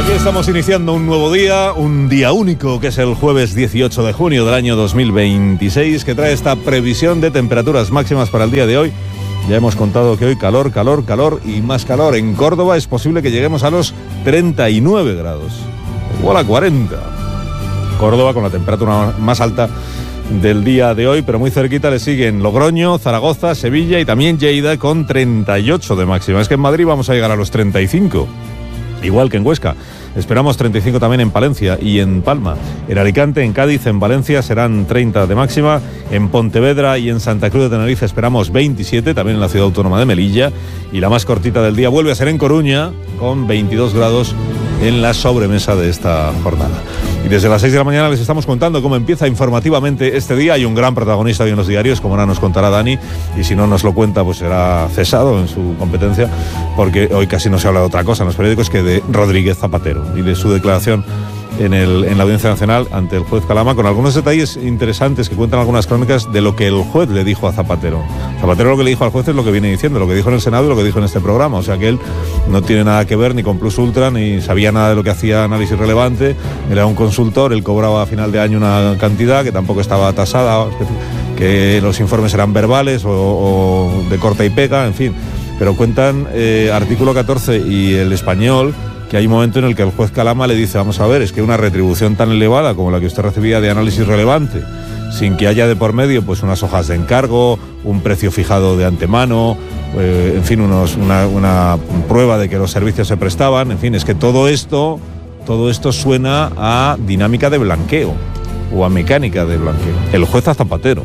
Aquí estamos iniciando un nuevo día, un día único, que es el jueves 18 de junio del año 2026, que trae esta previsión de temperaturas máximas para el día de hoy. Ya hemos contado que hoy calor y más calor. En Córdoba es posible que lleguemos a los 39 grados, igual a 40. Córdoba con la temperatura más alta del día de hoy, pero muy cerquita le siguen Logroño, Zaragoza, Sevilla y también Lleida con 38 de máxima. Es que en Madrid vamos a llegar a los 35. Igual que en Huesca. Esperamos 35 también en Palencia y en Palma. En Alicante, en Cádiz, en Valencia serán 30 de máxima. En Pontevedra y en Santa Cruz de Tenerife esperamos 27, también en la ciudad autónoma de Melilla. Y la más cortita del día vuelve a ser en Coruña, con 22 grados en la sobremesa de esta jornada. Y desde las 6 de la mañana les estamos contando cómo empieza informativamente este día. Hay un gran protagonista hoy en los diarios, como ahora nos contará Dani, y si no nos lo cuenta, pues será cesado en su competencia, porque hoy casi no se habla de otra cosa en los periódicos que de Rodríguez Zapatero y de su declaración en la Audiencia Nacional ante el juez Calama, con algunos detalles interesantes que cuentan algunas crónicas de lo que el juez le dijo a Zapatero. Zapatero lo que le dijo al juez es lo que viene diciendo, lo que dijo en el Senado y lo que dijo en este programa, o sea que él no tiene nada que ver ni con Plus Ultra, ni sabía nada de lo que hacía Análisis Relevante. Él era un consultor, él cobraba a final de año una cantidad que tampoco estaba tasada, que los informes eran verbales o de corta y pega, en fin. Pero cuentan artículo 14 y El Español, que hay un momento en el que el juez Calama le dice, vamos a ver, es que una retribución tan elevada como la que usted recibía de Análisis Relevante, sin que haya de por medio pues unas hojas de encargo, un precio fijado de antemano, en fin, una prueba de que los servicios se prestaban, en fin, es que todo esto suena a dinámica de blanqueo o a mecánica de blanqueo. El juez a Zapatero.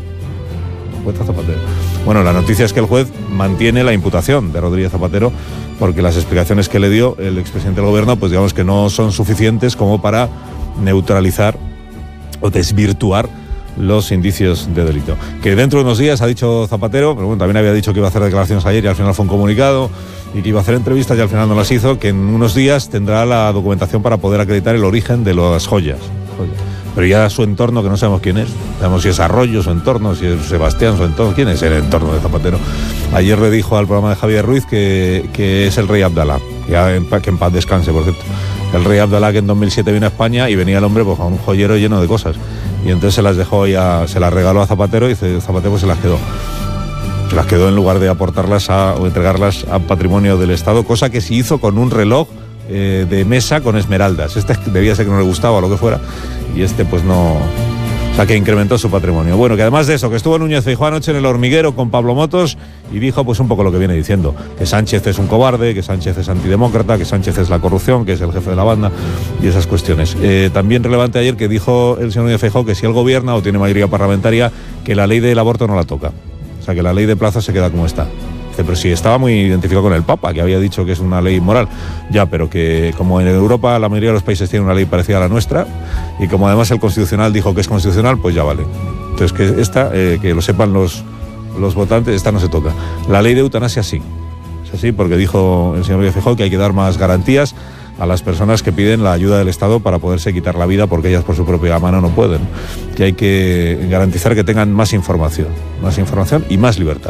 Bueno, la noticia es que el juez mantiene la imputación de Rodríguez Zapatero, porque las explicaciones que le dio el expresidente del gobierno, pues digamos que no son suficientes como para neutralizar o desvirtuar los indicios de delito. Que dentro de unos días, ha dicho Zapatero, pero bueno, también había dicho que iba a hacer declaraciones ayer y al final fue un comunicado, y que iba a hacer entrevistas y al final no las hizo, que en unos días tendrá la documentación para poder acreditar el origen de las joyas. Pero ya su entorno, que no sabemos quién es, sabemos si es Arroyo su entorno, si es Sebastián su entorno, quién es el entorno de Zapatero. Ayer le dijo al programa de Javier Ruiz que es el rey Abdalá, que en paz descanse, por cierto. El rey Abdalá, que en 2007 vino a España y venía el hombre pues con un joyero lleno de cosas, y entonces se las dejó se las regaló a Zapatero, y Zapatero pues se las quedó en lugar de aportarlas o entregarlas a patrimonio del Estado, cosa que se hizo con un reloj de mesa con esmeraldas. Debía ser que no le gustaba o lo que fuera, y pues no, o sea, que incrementó su patrimonio. Bueno, que además de eso, que estuvo Núñez Feijóo anoche en El Hormiguero con Pablo Motos y dijo pues un poco lo que viene diciendo, que Sánchez es un cobarde, que Sánchez es antidemócrata, que Sánchez es la corrupción, que es el jefe de la banda y esas cuestiones. También relevante ayer que dijo el señor Núñez Feijóo que si él gobierna o tiene mayoría parlamentaria, que la ley del aborto no la toca, o sea, que la ley de plazos se queda como está. Pero sí, estaba muy identificado con el Papa, que había dicho que es una ley inmoral. Ya, pero que como en Europa la mayoría de los países tienen una ley parecida a la nuestra, y como además el Constitucional dijo que es constitucional, pues ya vale. Entonces que que lo sepan los votantes, esta no se toca. La ley de eutanasia sí. Es así porque dijo el señor Feijóo que hay que dar más garantías a las personas que piden la ayuda del Estado para poderse quitar la vida porque ellas por su propia mano no pueden. Que hay que garantizar que tengan más información y más libertad.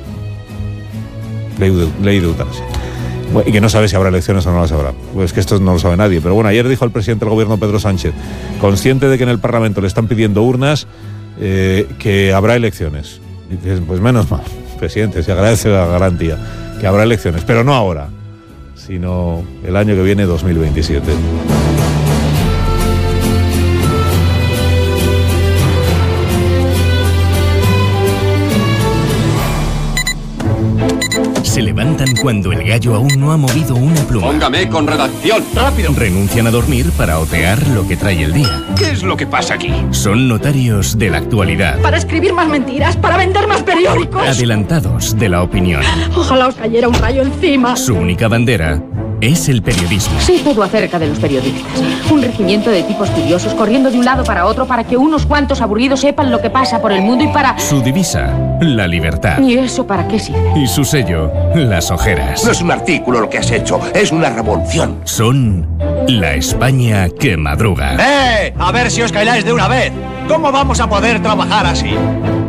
Ley de eutanasia. Bueno, y que no sabe si habrá elecciones o no las habrá. Pues que esto no lo sabe nadie. Pero bueno, ayer dijo el presidente del gobierno, Pedro Sánchez, consciente de que en el Parlamento le están pidiendo urnas, que habrá elecciones. Y dices, pues menos mal, presidente, se agradece la garantía, que habrá elecciones, pero no ahora, sino el año que viene, 2027. Se levantan cuando el gallo aún no ha movido una pluma. Póngame con redacción, rápido. Renuncian a dormir para otear lo que trae el día. ¿Qué es lo que pasa aquí? Son notarios de la actualidad. Para escribir más mentiras, para vender más periódicos. Adelantados de la opinión. Ojalá os cayera un rayo encima. Su única bandera es el periodismo. Sé todo acerca de los periodistas. Un regimiento de tipos curiosos corriendo de un lado para otro para que unos cuantos aburridos sepan lo que pasa por el mundo y para... Su divisa, la libertad. ¿Y eso para qué sirve? Y su sello, las ojeras. No es un artículo lo que has hecho, es una revolución. Son la España que madruga. A ver si os caigáis de una vez. ¿Cómo vamos a poder trabajar así?